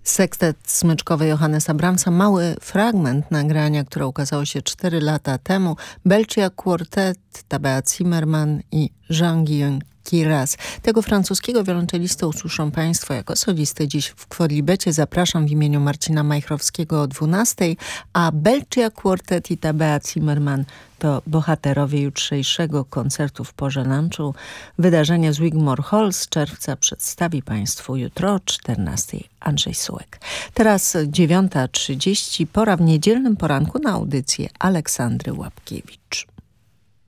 Sekstet smyczkowy Johannesa Brahmsa, mały fragment nagrania, które ukazało się 4 lata temu. Belcia Quartet, Tabea Zimmerman i Jean-Guillaume Kiras. Tego francuskiego wiolonczelistę usłyszą Państwo jako solisty dziś w Quodlibecie. Zapraszam w imieniu Marcina Majchrowskiego o 12:00, a Belcia Quartet i Tabea Zimmerman to bohaterowie jutrzejszego koncertu w porze lunchu. Wydarzenie z Wigmore Hall z czerwca przedstawi Państwu jutro o 14:00 Andrzej Sułek. Teraz 9:30, pora w niedzielnym poranku na audycję Aleksandry Łapkiewicz.